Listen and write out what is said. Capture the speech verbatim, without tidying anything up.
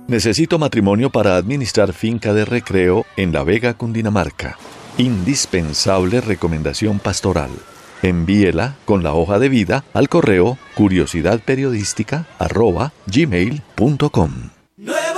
Necesito matrimonio para administrar finca de recreo en La Vega, Cundinamarca. Indispensable recomendación pastoral. Envíela con la hoja de vida al correo curiosidadperiodística arroba gmail punto com.